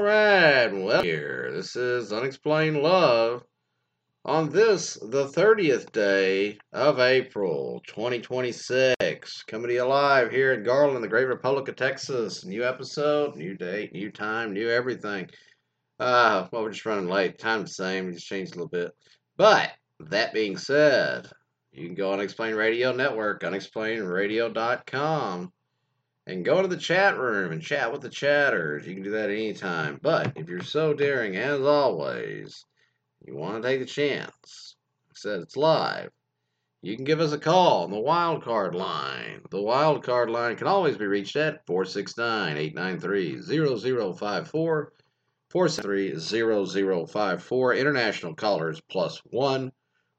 Alright, well here. This is Unexplained Love on this, the 30th day of April, 2026. Coming to you live here in Garland, the great Republic of Texas. New episode, new date, new time, new everything. We're just running late. Time's the same, we just changed a little bit. But, that being said, you can go on Unexplained Radio Network, unexplainedradio.com. And go to the chat room and chat with the chatters. You can do that anytime. But if you're so daring, as always, you want to take a chance, I said it's live, you can give us a call on the wild card line. The wild card line can always be reached at 469-893-0054, 473-0054. International callers +1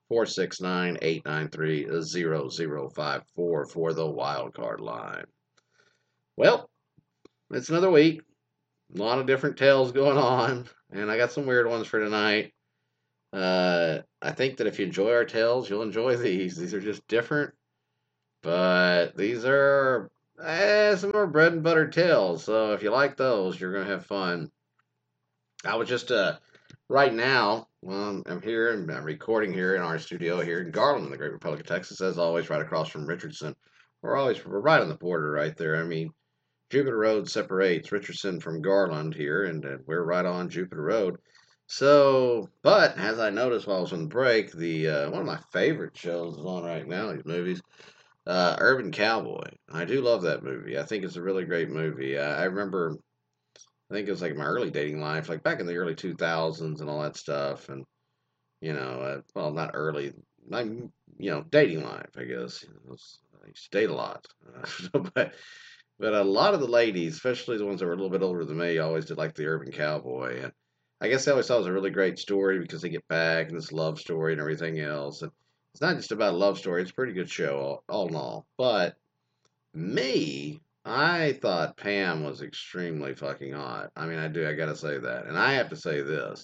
469-893-0054 for the wild card line. Well, it's another week. A lot of different tales going on, and I got some weird ones for tonight. I think that if you enjoy our tales, you'll enjoy these. These are just different, but these are some more bread and butter tales. So if you like those, you're gonna have fun. I was just right now. I'm here and I'm recording here in our studio here in Garland, the great Republic of Texas, as always, right across from Richardson. We're right on the border, right there. I mean, Jupiter Road separates Richardson from Garland here, and we're right on Jupiter Road. So, but as I noticed while I was on the break, the one of my favorite shows is on right now. These movies, Urban Cowboy. I do love that movie. I think it's a really great movie. I remember, I think it was like my early dating life, like back in the early 2000s and all that stuff, and well, not early, like dating life, I guess. I used to date a lot, but. But a lot of the ladies, especially the ones that were a little bit older than me, always did like the Urban Cowboy. And I guess they always thought it was a really great story because they get back and this love story and everything else. And it's not just about a love story, it's a pretty good show, all in all. But me, I thought Pam was extremely fucking hot. I mean, I gotta say that. And I have to say this.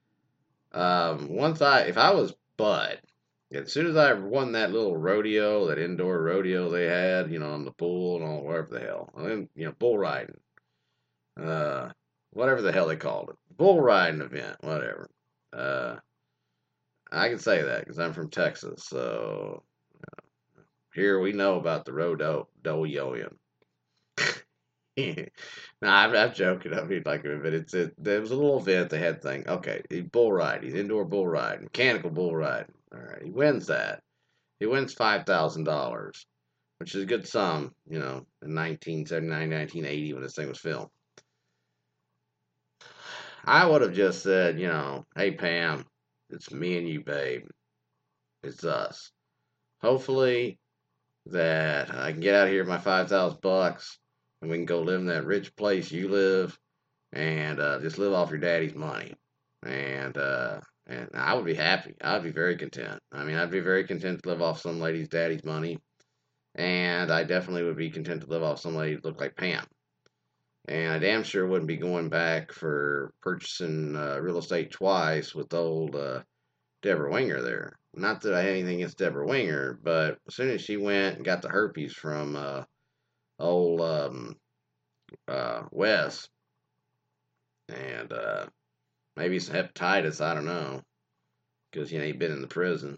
If I was Bud, as soon as I won that little rodeo, that indoor rodeo they had, on the bull and all, whatever the hell, and bull riding, uh, whatever the hell they called it, bull riding event, whatever. Uh, I can say that because I'm from Texas, so here we know about the rodeo. Nah, I'm joking. I mean, but there was a little event they had thing. Okay, bull ride. He's indoor bull riding, mechanical bull riding. All right, he wins that. He wins $5,000, which is a good sum, in 1979, 1980 when this thing was filmed. I would have just said, hey Pam, it's me and you, babe. It's us. Hopefully that I can get out of here with my $5,000 and we can go live in that rich place you live and just live off your daddy's money. And I would be happy. I'd be very content. I mean, I'd be very content to live off some lady's daddy's money. And I definitely would be content to live off some lady that looked like Pam. And I damn sure wouldn't be going back for purchasing real estate twice with old Deborah Winger there. Not that I had anything against Deborah Winger, but as soon as she went and got the herpes from old Wes and maybe some hepatitis, I don't know, because he'd been in the prison.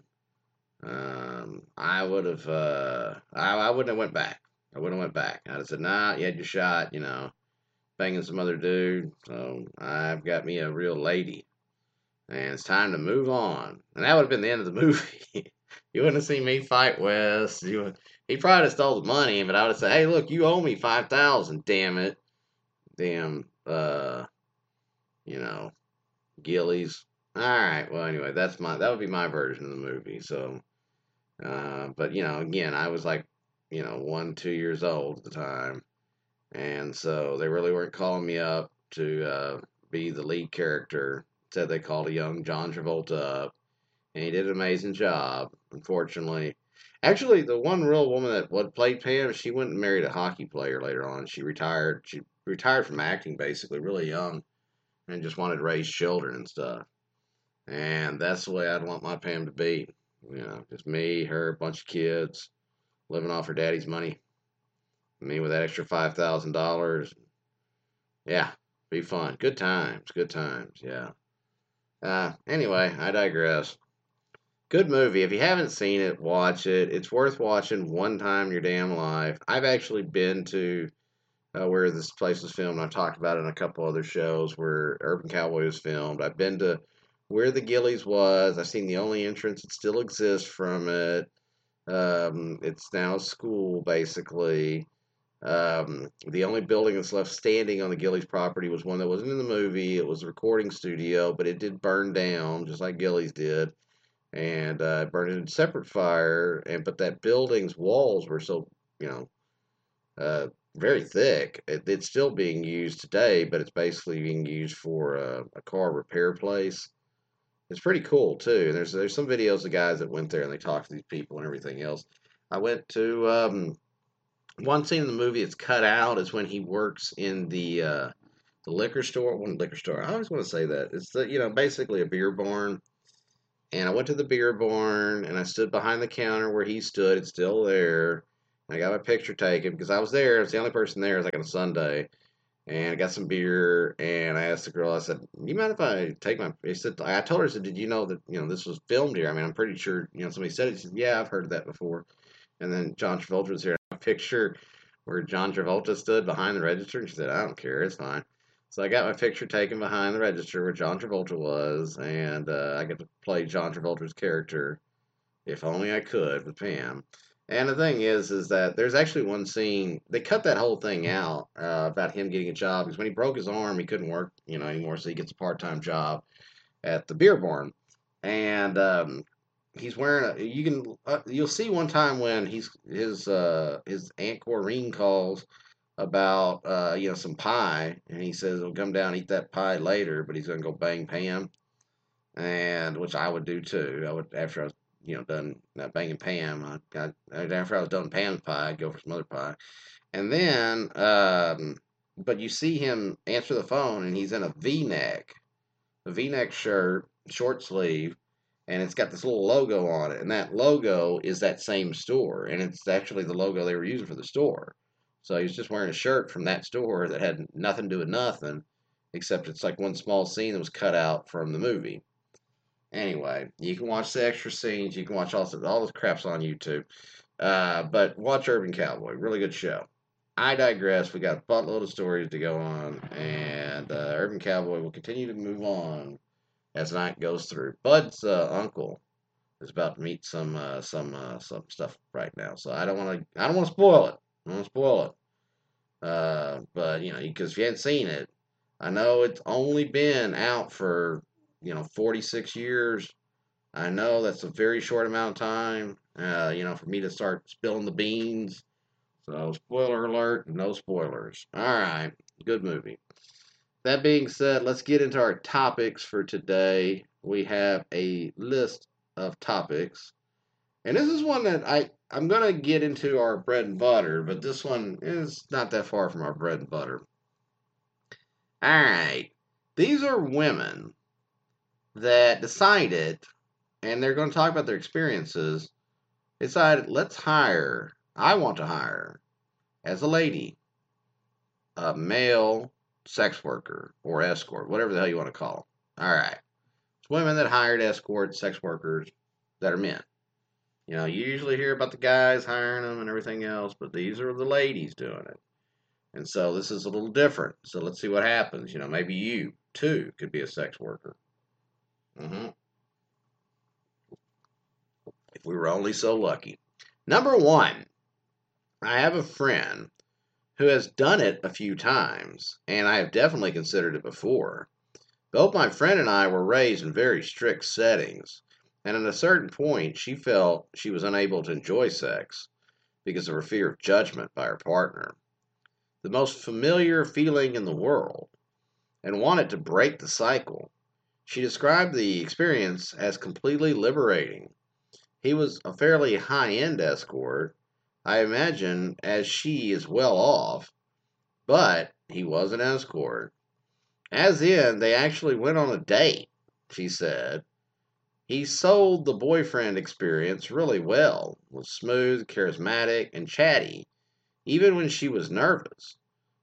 I would have, I wouldn't have went back. I wouldn't have went back. I'd have said, nah, you had your shot, banging some other dude. So I've got me a real lady, and it's time to move on. And that would have been the end of the movie. You wouldn't have seen me fight Wes. He probably have stole the money, but I would have said, hey, look, you owe me 5,000. Damn it, damn, Gillies. All right. Well, anyway, that would be my version of the movie. So, but again, I was like, 1, 2 years old at the time, and so they really weren't calling me up to be the lead character. Said they called a young John Travolta up, and he did an amazing job. Unfortunately, actually, the one real woman that played Pam, she went and married a hockey player later on. She retired. She retired from acting basically, really young, and just wanted to raise children and stuff. And that's the way I'd want my Pam to be. Just me, her, a bunch of kids, living off her daddy's money. Me with that extra $5,000. Yeah, Be fun. Good times. Good times. Yeah. Anyway, I digress. Good movie. If you haven't seen it, watch it. It's worth watching one time in your damn life. I've actually been to where this place was filmed. I've talked about it in a couple other shows where Urban Cowboy was filmed. I've been to where the Gillies was. I've seen the only entrance that still exists from it. It's now a school, basically. The only building that's left standing on the Gillies property was one that wasn't in the movie. It was a recording studio, but it did burn down, just like Gillies did, and it burned in a separate fire. And but that building's walls were so, you know, very thick. It's still being used today, but it's basically being used for a car repair place. It's pretty cool too. And there's some videos of guys that went there and they talked to these people and everything else. I went to one scene in the movie that's cut out is when he works in the liquor store. One liquor store. I always want to say that it's basically a beer barn. And I went to the beer barn and I stood behind the counter where he stood. It's still there. I got my picture taken because I was there. I was the only person there. It was like on a Sunday, and I got some beer. And I asked the girl. I said, "You mind if I take my?" He said, "I told her. I said, did you know that this was filmed here? I mean, I'm pretty sure somebody said it." She said, "Yeah, I've heard of that before." And then John Travolta was here. A picture where John Travolta stood behind the register, and she said, "I don't care, it's fine." So I got my picture taken behind the register where John Travolta was, and I get to play John Travolta's character. If only I could with Pam. And the thing is that there's actually one scene they cut that whole thing out about him getting a job because when he broke his arm, he couldn't work, anymore. So he gets a part-time job at the beer barn, and he's wearing a. You'll see one time when his Aunt Corrine calls about some pie, and he says he'll come down and eat that pie later, but he's gonna go bang Pam, and which I would do too. I would after I was done banging Pam. After I was done Pam's pie, I'd go for some other pie, and then but you see him answer the phone, and he's in a V-neck shirt, short sleeve, and it's got this little logo on it, and that logo is that same store, and it's actually the logo they were using for the store. So he was just wearing a shirt from that store that had nothing to do with nothing, except it's like one small scene that was cut out from the movie. Anyway, you can watch the extra scenes. You can watch all this crap's on YouTube. But watch Urban Cowboy. Really good show. I digress. We got a buttload of stories to go on, and Urban Cowboy will continue to move as night goes through. Bud's uncle is about to meet some stuff right now, so I don't want to spoil it. I don't want to spoil it. But because if you hadn't seen it, I know it's only been out for 46 years. I know that's a very short amount of time. For me to start spilling the beans. So spoiler alert, no spoilers. All right, good movie. That being said, let's get into our topics for today. We have a list of topics. And this is one that I'm going to get into our bread and butter, but this one is not that far from our bread and butter. All right. These are women that decided, and they're going to talk about their experiences, decided, I want to hire, as a lady, a male sex worker or escort, whatever the hell you want to call them. All right. It's women that hired escorts, sex workers that are men. You usually hear about the guys hiring them and everything else, but these are the ladies doing it. And so this is a little different. So let's see what happens. Maybe you, too, could be a sex worker. If we were only so lucky. Number one, I have a friend who has done it a few times, and I have definitely considered it before. Both my friend and I were raised in very strict settings, and at a certain point, she felt she was unable to enjoy sex because of her fear of judgment by her partner. The most familiar feeling in the world, and wanted to break the cycle. She described the experience as completely liberating. He was a fairly high-end escort, I imagine, as she is well off, but he was an escort. As in, they actually went on a date, she said. He sold the boyfriend experience really well, was smooth, charismatic, and chatty, even when she was nervous.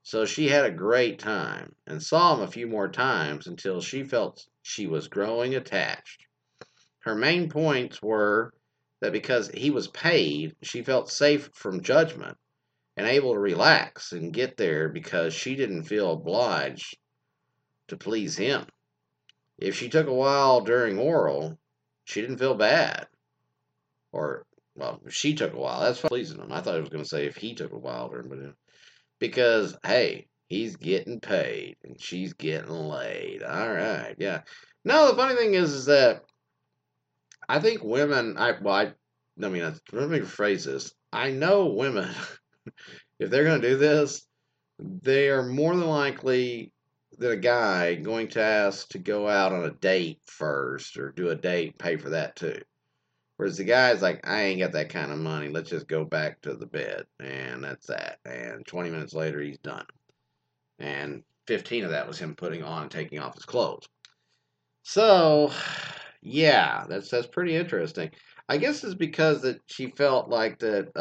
So she had a great time and saw him a few more times until she felt she was growing attached. Her main points were that because he was paid, she felt safe from judgment and able to relax and get there because she didn't feel obliged to please him. If she took a while during oral, she didn't feel bad. Or, well, if she took a while, that's pleasing him. I thought I was going to say if he took a while during, but because, hey, he's getting paid and she's getting laid. All right, yeah. No, the funny thing is that I think women, I mean, let me rephrase this. I know women, if they're going to do this, they are more than likely than a guy going to ask to go out on a date first or do a date, pay for that too. Whereas the guy's like, I ain't got that kind of money. Let's just go back to the bed. And that's that. And 20 minutes later, he's done. And 15 of that was him putting on and taking off his clothes. So, yeah, that's pretty interesting. I guess it's because that she felt like that,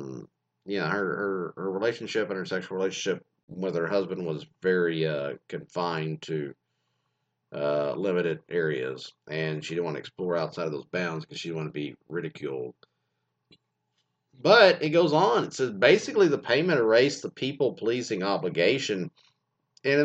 her relationship and her sexual relationship with her husband was very confined to limited areas, and she didn't want to explore outside of those bounds because she didn't want to be ridiculed. But it goes on. It says basically the payment erased the people pleasing obligation, and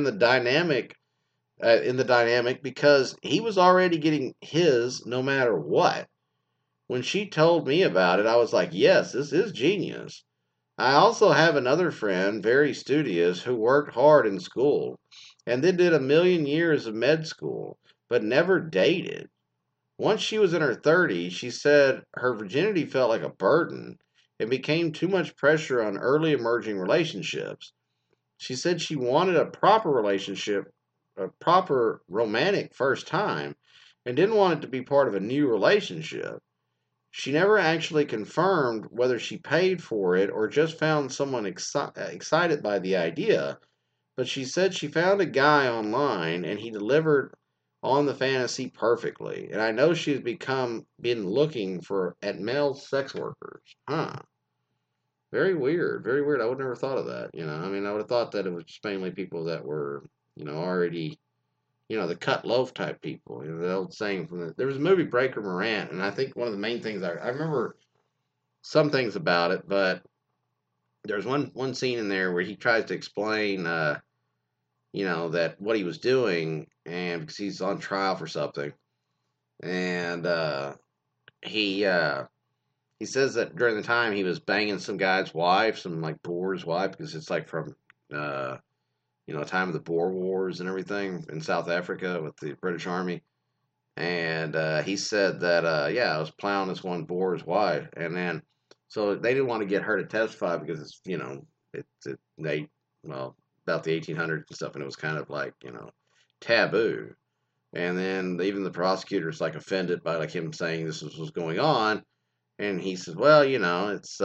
in the dynamic because he was already getting his no matter what. When she told me about it, I was like, yes, this is genius. I also have another friend, very studious, who worked hard in school and then did a million years of med school, but never dated. Once she was in her 30s, she said her virginity felt like a burden and became too much pressure on early emerging relationships. She said she wanted a proper relationship, a proper romantic first time, and didn't want it to be part of a new relationship. She never actually confirmed whether she paid for it or just found someone excited by the idea, but she said she found a guy online and he delivered on the fantasy perfectly. And I know she's been looking for at male sex workers. Huh. Very weird. Very weird. I would never thought of that. I mean, I would have thought that it was just mainly people that were, already, the cut loaf type people. The old saying there was a movie Breaker Morant, and I think one of the main things I remember some things about it, but there's one scene in there where he tries to explain, that what he was doing, and because he's on trial for something, and he he says that during the time he was banging some guy's wife, some like Boer's wife, because it's like from uh, time of the Boer Wars and everything in South Africa with the British Army. And he said that yeah, I was plowing this one Boer's wife, and then so they didn't want to get her to testify because it's they well about the 1800s and stuff, and it was kind of like taboo. And then even the prosecutor's like offended by like him saying this was going on, and he says, well, it's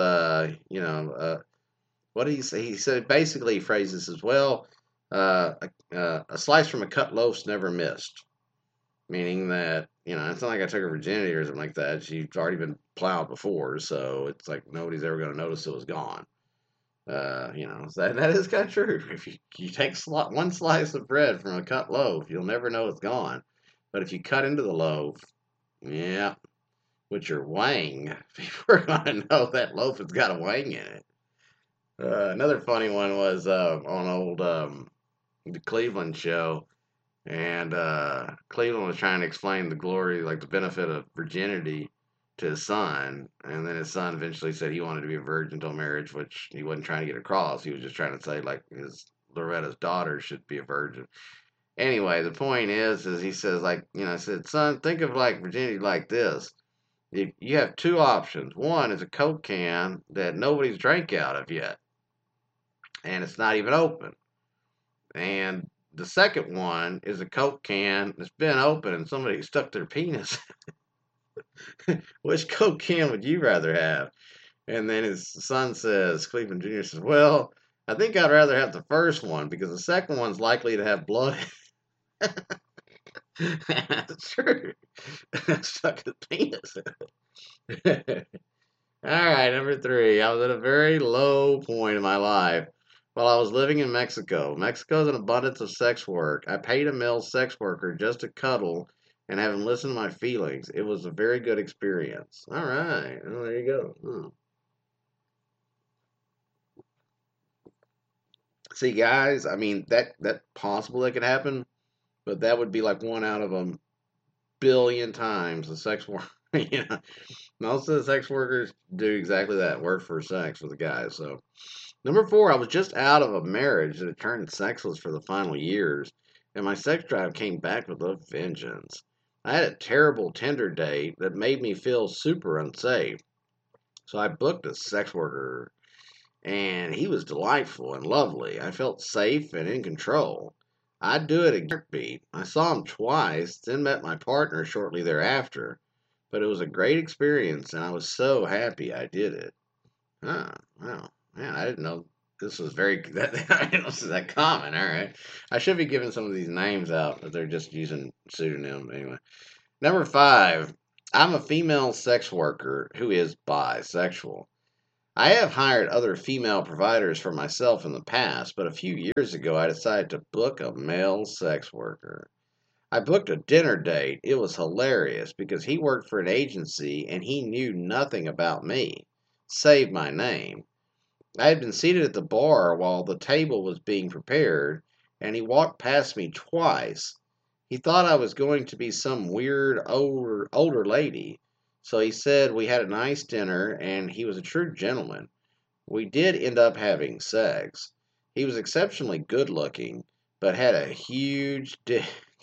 what did he say? He said basically he phrases as well, a slice from a cut loaf's never missed, meaning that it's not like I took her virginity or something like that. She's already been plowed before, so it's like nobody's ever going to notice it was gone. So that is kind of true. If you take one slice of bread from a cut loaf, you'll never know it's gone. But if you cut into the loaf, yeah, with your wang, people are going to know that loaf has got a wang in it. Another funny one was on old the Cleveland show. And Cleveland was trying to explain the glory, like the benefit of virginity to his son. And then his son eventually said he wanted to be a virgin until marriage, which he wasn't trying to get across. He was just trying to say, like, Loretta's daughter should be a virgin. Anyway, the point is he says, like, I said, son, think of like virginity like this. You have two options. One is a Coke can that nobody's drank out of yet, and it's not even open. And the second one is a Coke can that's been open and somebody stuck their penis. Which Coke can would you rather have? And then his son says, Cleveland Jr. says, well, I think I'd rather have the first one because the second one's likely to have blood. That's true. Stuck his penis. All right, number 3. I was at a very low point in my life while I was living in Mexico. Mexico is an abundance of sex work. I paid a male sex worker just to cuddle and have him listen to my feelings. It was a very good experience. All right. Well, there you go. See, guys, I mean that possible that could happen, but that would be like one out of a billion times the sex work. You know, most of the sex workers do exactly that, work for sex with the guys. So number four, I was just out of a marriage that had turned sexless for the final years, and my sex drive came back with a vengeance. I had a terrible Tinder date that made me feel super unsafe, so I booked a sex worker, and he was delightful and lovely. I felt safe and in control. I'd do it again in a heartbeat. I saw him twice, then met my partner shortly thereafter, but it was a great experience, and I was so happy I did it. Huh, wow. Man, I didn't know this was I didn't know this is that common. All right. I should be giving some of these names out, but they're just using pseudonym anyway. Number five, I'm a female sex worker who is bisexual. I have hired other female providers for myself in the past, but a few years ago I decided to book a male sex worker. I booked a dinner date. It was hilarious because he worked for an agency and he knew nothing about me, save my name. I had been seated at the bar while the table was being prepared, and he walked past me twice. He thought I was going to be some weird older lady, so he said we had a nice dinner, and he was a true gentleman. We did end up having sex. He was exceptionally good looking, but had a huge dick.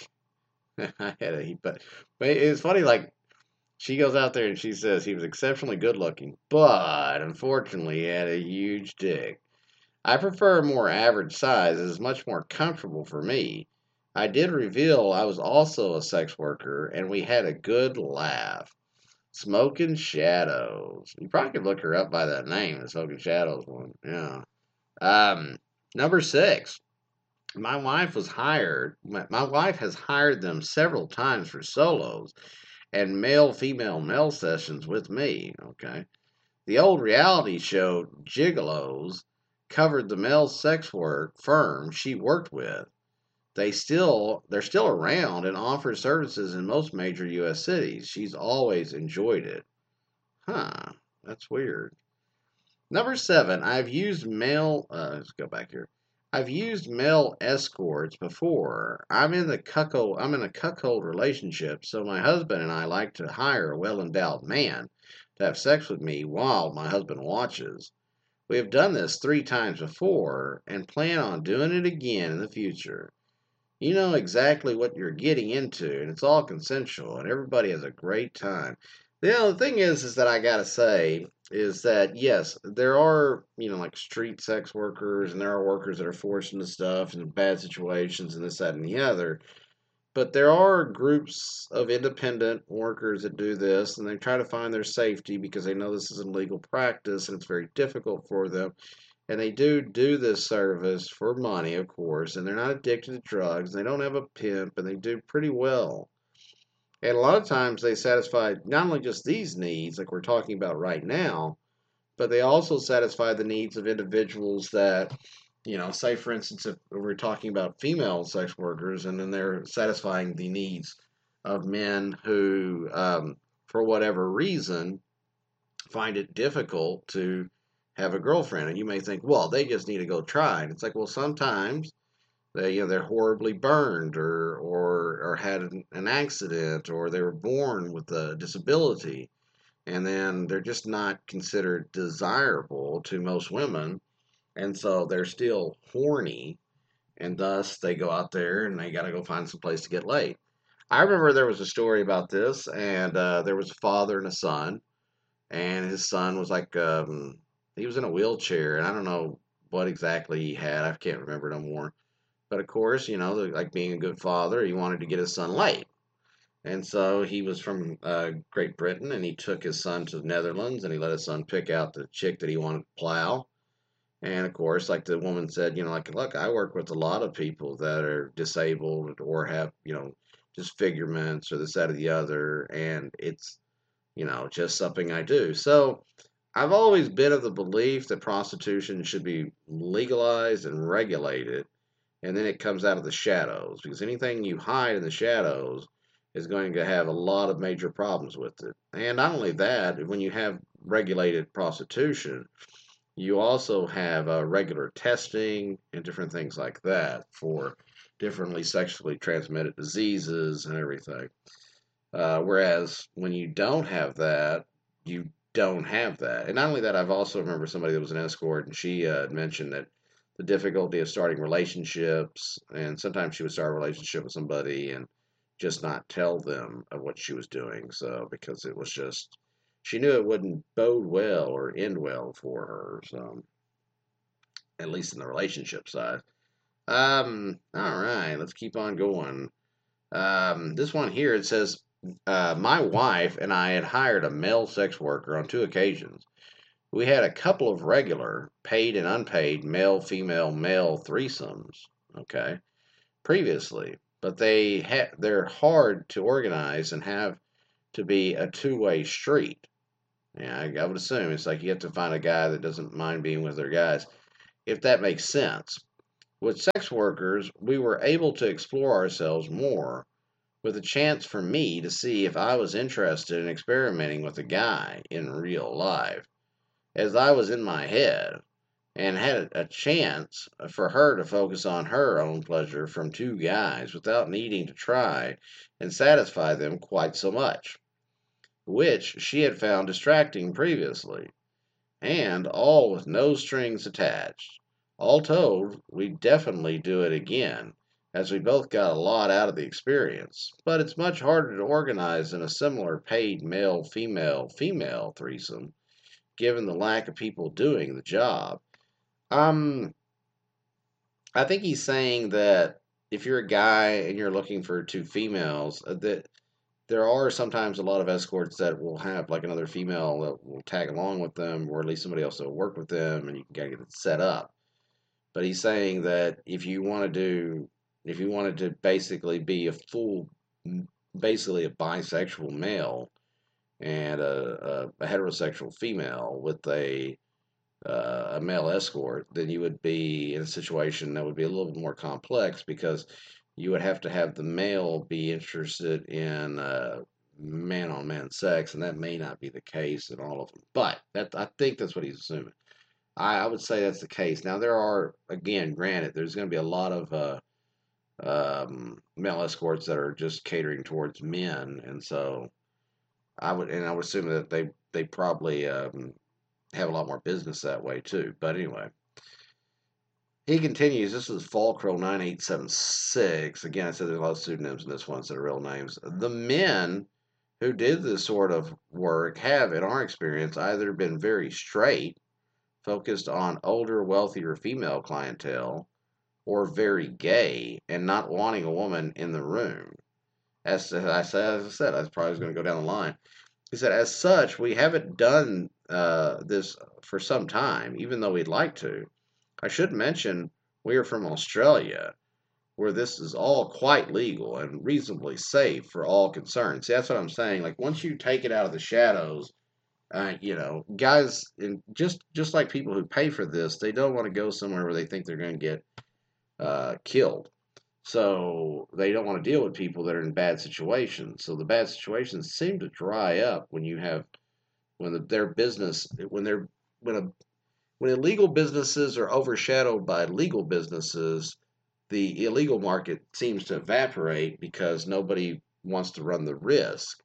I had a but it's funny. Like she goes out there and she says he was exceptionally good looking, but unfortunately he had a huge dick. I prefer a more average size. It is much more comfortable for me. I did reveal I was also a sex worker, and we had a good laugh. Smoking Shadows. You probably could look her up by that name, the Smoking Shadows one. Yeah. Um, Number six. My wife has hired them several times for solos and male, female, male sessions with me. Okay. The old reality show Gigolos covered the male sex work firm she worked with. They're still around and offer services in most major US cities. She's always enjoyed it. Huh, that's weird. Number seven, let's go back here. I've used male escorts before. I'm in a cuckold relationship, so my husband and I like to hire a well-endowed man to have sex with me while my husband watches. We have done this 3 times before and plan on doing it again in the future. You know exactly what you're getting into, and it's all consensual, and everybody has a great time. The thing is that I gotta say is that yes, there are like street sex workers, and there are workers that are forced into stuff and bad situations and this, that, and the other. But there are groups of independent workers that do this, and they try to find their safety because they know this is a legal practice and it's very difficult for them. And they do this service for money, of course, and they're not addicted to drugs. They don't have a pimp, and they do pretty well. And a lot of times they satisfy not only just these needs, like we're talking about right now, but they also satisfy the needs of individuals that, say for instance, if we're talking about female sex workers, and then they're satisfying the needs of men who, for whatever reason, find it difficult to have a girlfriend. And you may think, well, they just need to go try. And it's like, well, sometimes they're horribly burned, or had an accident, or they were born with a disability, and then they're just not considered desirable to most women, and so they're still horny, and thus they go out there and they got to go find some place to get laid. I remember there was a story about this, and there was a father and a son, and his son was like, he was in a wheelchair, and I don't know what exactly he had. I can't remember no more. But of course, like being a good father, he wanted to get his son laid. And so he was from Great Britain, and he took his son to the Netherlands, and he let his son pick out the chick that he wanted to plow. And of course, like the woman said, like, look, I work with a lot of people that are disabled or have, disfigurements or this, that, or the other, and it's, just something I do. So I've always been of the belief that prostitution should be legalized and regulated, and then it comes out of the shadows, because anything you hide in the shadows is going to have a lot of major problems with it. And not only that, when you have regulated prostitution, you also have regular testing and different things like that for differently sexually transmitted diseases and everything. Whereas when you don't have that, you don't have that. And not only that, I've also remember somebody that was an escort, and she mentioned that the difficulty of starting relationships, and sometimes she would start a relationship with somebody and just not tell them of what she was doing. So because it was just, she knew it wouldn't bode well or end well for her. So at least in the relationship side. All right, let's keep on going. This one here, it says, my wife and I had hired a male sex worker on 2 occasions. We had a couple of regular, paid and unpaid, male, female, male threesomes, okay, previously, but they're hard to organize and have to be a two-way street. Yeah, I would assume it's like you have to find a guy that doesn't mind being with their guys, if that makes sense. With sex workers, we were able to explore ourselves more, with a chance for me to see if I was interested in experimenting with a guy in real life, as I was in my head, and had a chance for her to focus on her own pleasure from 2 guys without needing to try and satisfy them quite so much, which she had found distracting previously, and all with no strings attached. All told, we'd definitely do it again, as we both got a lot out of the experience, but it's much harder to organize than a similar paid male female female threesome, given the lack of people doing the job. Um, I think he's saying that if you're a guy and you're looking for 2 females, that there are sometimes a lot of escorts that will have like another female that will tag along with them, or at least somebody else that will work with them, and you can kind of get it set up. But he's saying that if you wanted to basically be basically a bisexual male and a heterosexual female with a male escort, then you would be in a situation that would be a little bit more complex, because you would have to have the male be interested in man on man sex, and that may not be the case in all of them. But I think that's what he's assuming. I would say that's the case. Now, there are, again, granted, there's going to be a lot of male escorts that are just catering towards men, and so I would assume that they probably have a lot more business that way too. But anyway, he continues. This is Fallcrow 9876. Again, I said there's a lot of pseudonyms in this one instead of real names. The men who did this sort of work have, in our experience, either been very straight, focused on older, wealthier female clientele, or very gay and not wanting a woman in the room. As I said, I probably was going to go down the line. He said, as such, we haven't done this for some time, even though we'd like to. I should mention we are from Australia, where this is all quite legal and reasonably safe for all concerned. See, that's what I'm saying. Like, once you take it out of the shadows, guys, and just like people who pay for this, they don't want to go somewhere where they think they're going to get killed. So they don't want to deal with people that are in bad situations. So the bad situations seem to dry up when you have their business when a when illegal businesses are overshadowed by legal businesses, the illegal market seems to evaporate because nobody wants to run the risk.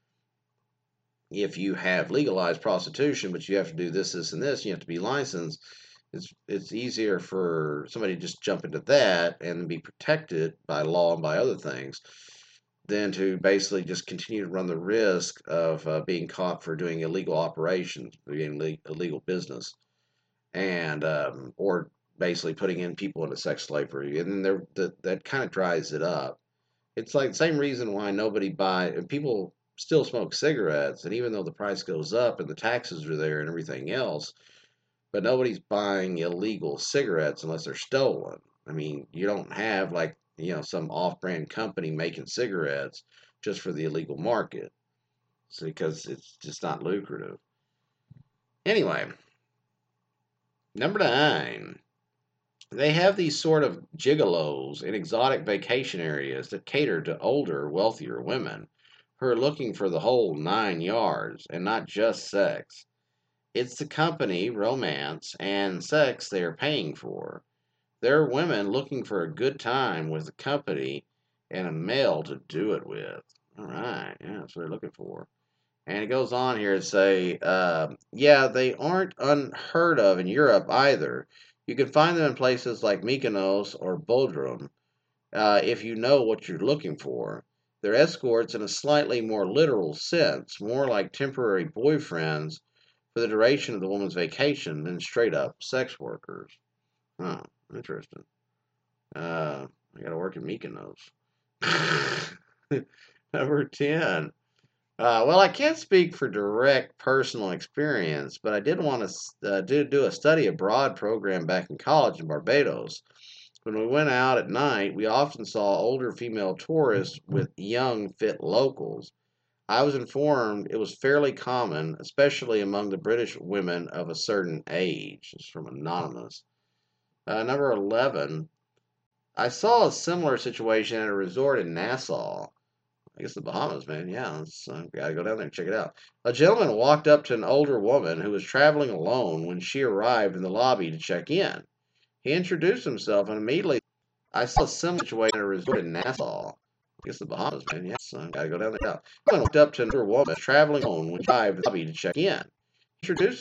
If you have legalized prostitution, but you have to do this, and this, you have to be licensed, it's easier for somebody to just jump into that and be protected by law and by other things than to basically just continue to run the risk of being caught for doing illegal operations, being illegal business, and or basically putting in people into sex slavery, and then that kind of dries it up. It's like the same reason why nobody buy people still smoke cigarettes, and even though the price goes up and the taxes are there and everything else, but nobody's buying illegal cigarettes unless they're stolen. I mean, you don't have like, some off-brand company making cigarettes just for the illegal market. Because it's just not lucrative. Anyway, number 9. They have these sort of gigolos in exotic vacation areas that cater to older, wealthier women who are looking for the whole 9 yards and not just sex. It's the company, romance, and sex they are paying for. They're women looking for a good time with a company and a male to do it with. All right, yeah, that's what they're looking for. And it goes on here to say, yeah, they aren't unheard of in Europe either. You can find them in places like Mykonos or Bodrum if you know what you're looking for. They're escorts in a slightly more literal sense, more like temporary boyfriends for the duration of the woman's vacation than straight up sex workers. Huh, interesting. I gotta work in Mykonos. Number 10. Well, I can't speak for direct personal experience, but I did want to do a study abroad program back in college in Barbados. When we went out at night, we often saw older female tourists with young, fit locals. I was informed it was fairly common, especially among the British women of a certain age. It's from Anonymous. Number 11. I saw a similar situation at a resort in Nassau. I guess the Bahamas, man. Yeah, gotta go down there and check it out. A gentleman walked up to an older woman who was traveling alone when she arrived in the lobby to check in. He introduced himself and immediately I saw a similar situation at a resort in Nassau. I guess the Bahamas, man. Yeah, gotta go down there. A gentleman walked up to an older woman traveling alone when she arrived in the lobby to check in. He introduced